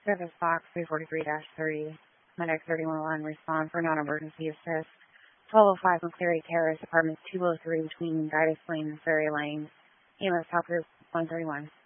Service box 343-3, Medic 3101, respond for non-emergency assist. 1205 McCleary Terrace, apartment 203 between Guidus Lane and Ferry Lane. EMS Top Group 131.